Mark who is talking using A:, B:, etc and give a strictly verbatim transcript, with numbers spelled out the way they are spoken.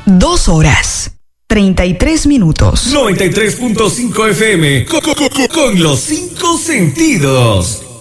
A: Dos horas, treinta y tres minutos.
B: noventa y tres punto cinco F M, con, con, con, con los cinco sentidos.